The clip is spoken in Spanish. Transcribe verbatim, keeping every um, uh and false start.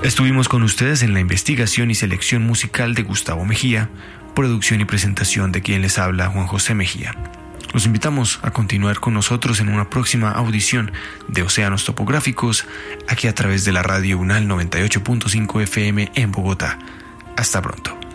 Estuvimos con ustedes en la investigación y selección musical de Gustavo Mejía, producción y presentación de quien les habla, Juan José Mejía. Los invitamos a continuar con nosotros en una próxima audición de Océanos Topográficos, aquí a través de la radio UNAL noventa y ocho punto cinco F M en Bogotá. Hasta pronto.